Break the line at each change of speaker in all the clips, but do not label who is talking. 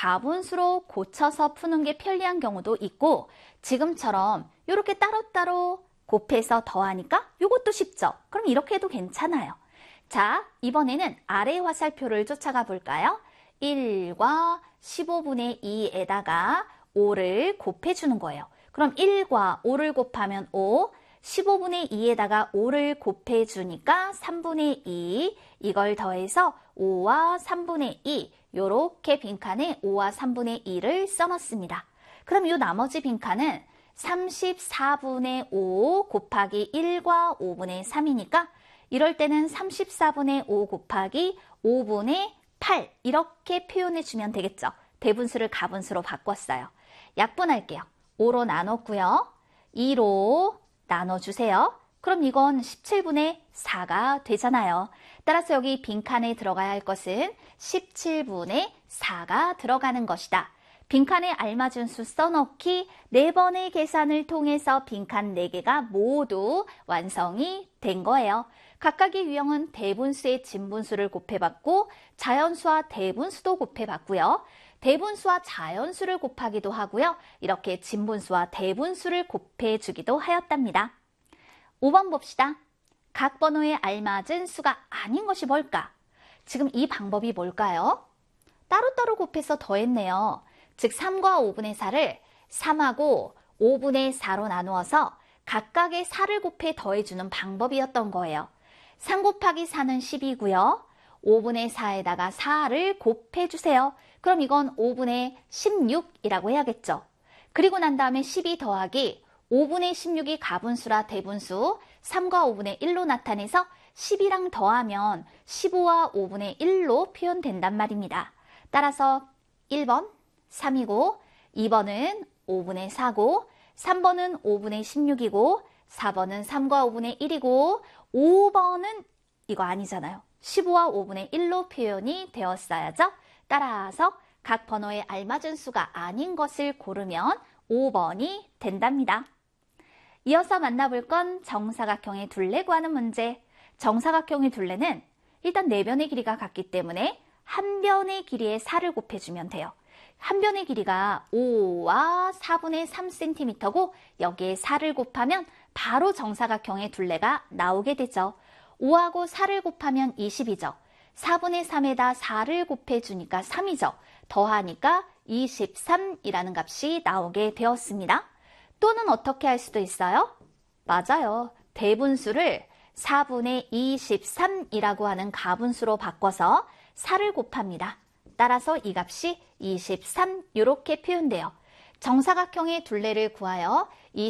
가분수로 고쳐서 푸는 게 편리한 경우도 있고 지금처럼 이렇게 따로따로 곱해서 더하니까 이것도 쉽죠? 그럼 이렇게 해도 괜찮아요. 자, 이번에는 아래 화살표를 쫓아가 볼까요? 1과 15분의 2에다가 5를 곱해주는 거예요. 그럼 1과 5를 곱하면 5, 15분의 2에다가 5를 곱해주니까 3분의 2, 이걸 더해서 5와 3분의 2, 요렇게 빈칸에 5와 3분의 2를 써놓습니다. 그럼 이 나머지 빈칸은 34분의 5 곱하기 1과 5분의 3이니까 이럴 때는 34분의 5 곱하기 5분의 8 이렇게 표현해주면 되겠죠. 대분수를 가분수로 바꿨어요. 약분할게요. 5로 나눴고요. 2로 나눠주세요. 그럼 이건 17분의 4가 되잖아요. 따라서 여기 빈칸에 들어가야 할 것은 17분의 4가 들어가는 것이다. 빈칸에 알맞은 수 써넣기 4번의 계산을 통해서 빈칸 4개가 모두 완성이 된 거예요. 각각의 유형은 대분수의 진분수를 곱해봤고 자연수와 대분수도 곱해봤고요. 대분수와 자연수를 곱하기도 하고요. 이렇게 진분수와 대분수를 곱해주기도 하였답니다. 5번 봅시다. 각 번호에 알맞은 수가 아닌 것이 뭘까? 지금 이 방법이 뭘까요? 따로따로 곱해서 더했네요. 즉 3과 5분의 4를 3하고 5분의 4로 나누어서 각각의 4를 곱해 더해주는 방법이었던 거예요. 3 곱하기 4는 10이고요. 5분의 4에다가 4를 곱해주세요. 그럼 이건 5분의 16이라고 해야겠죠. 그리고 난 다음에 12 더하기 5분의 16이 가분수라 대분수 3과 5분의 1로 나타내서 10이랑 더하면 15와 5분의 1로 표현된단 말입니다. 따라서 1번 3이고 2번은 5분의 4고 3번은 5분의 16이고 4번은 3과 5분의 1이고 5번은 이거 아니잖아요. 15와 5분의 1로 표현이 되었어야죠. 따라서 각 번호에 알맞은 수가 아닌 것을 고르면 5번이 된답니다. 이어서 만나볼 건 정사각형의 둘레 구하는 문제. 정사각형의 둘레는 일단 4변의 길이가 같기 때문에 한 변의 길이에 4를 곱해주면 돼요. 한 변의 길이가 5와 4분의 3cm고 여기에 4를 곱하면 바로 정사각형의 둘레가 나오게 되죠. 5하고 4를 곱하면 20이죠. 4분의 3에다 4를 곱해주니까 3이죠. 더하니까 23이라는 값이 나오게 되었습니다. 또는 어떻게 할 수도 있어요? 맞아요. 대분수를 4분의 23이라고 하는 가분수로 바꿔서 4를 곱합니다. 따라서 이 값이 23 이렇게 표현돼요. 정사각형의 둘레를 구하여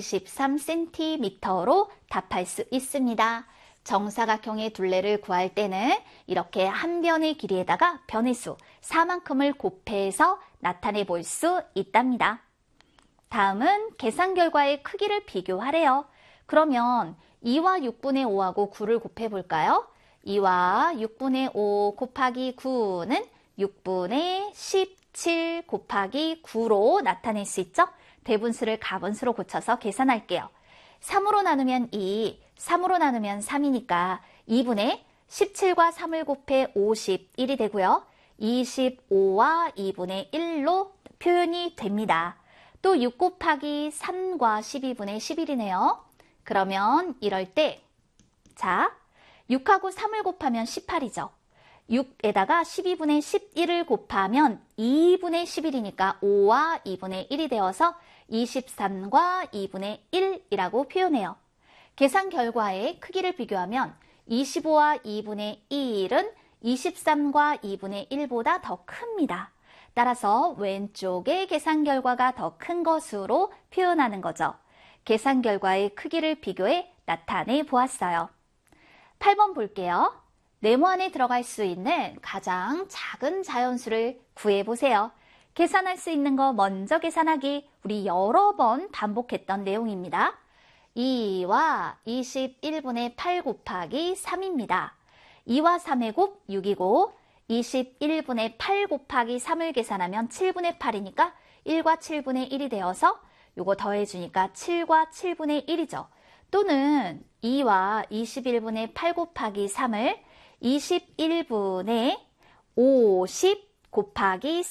23cm로 답할 수 있습니다. 정사각형의 둘레를 구할 때는 이렇게 한 변의 길이에다가 변의 수 4만큼을 곱해서 나타내 볼 수 있답니다. 다음은 계산 결과의 크기를 비교하래요. 그러면 2와 6분의 5하고 9를 곱해볼까요? 2와 6분의 5 곱하기 9는 6분의 17 곱하기 9로 나타낼 수 있죠? 대분수를 가분수로 고쳐서 계산할게요. 3으로 나누면 2, 3으로 나누면 3이니까 2분의 17과 3을 곱해 51이 되고요. 25와 2분의 1로 표현이 됩니다. 또 6 곱하기 3과 12분의 11이네요. 그러면 이럴 때 자, 6하고 3을 곱하면 18이죠. 6에다가 12분의 11을 곱하면 2분의 11이니까 5와 2분의 1이 되어서 23과 2분의 1이라고 표현해요. 계산 결과의 크기를 비교하면 25와 2분의 1은 23과 2분의 1보다 더 큽니다. 따라서 왼쪽의 계산 결과가 더 큰 것으로 표현하는 거죠. 계산 결과의 크기를 비교해 나타내 보았어요. 8번 볼게요. 네모 안에 들어갈 수 있는 가장 작은 자연수를 구해보세요. 계산할 수 있는 거 먼저 계산하기. 우리 여러 번 반복했던 내용입니다. 2와 21분의 8 곱하기 3입니다. 2와 3의 곱 6이고 21분의 8 곱하기 3을 계산하면 7분의 8이니까 1과 7분의 1이 되어서 요거 더해주니까 7과 7분의 1이죠. 또는 2와 21분의 8 곱하기 3을 21분의 50 곱하기